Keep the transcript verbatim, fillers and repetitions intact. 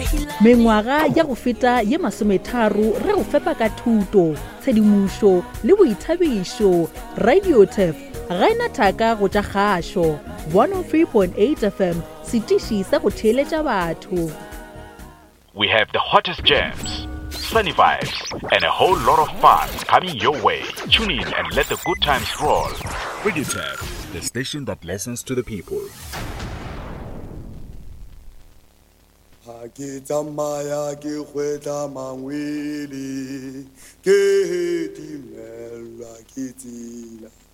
mengwaga ya go feta ye masometharo re go fepa ka thuto tshedimošo le boithabišo. Radio Tef ga ena thaka go tša kgašo. one oh three point eight F M setiši sa go theeletša batho. We have the hottest jams, sunny vibes, and a whole lot of fun coming your way. Tune in and let the good times roll. Radio Tef, the station that listens to the people. Ha ke tsamaya ke hwetla mangwele ke dimelwa ke tsela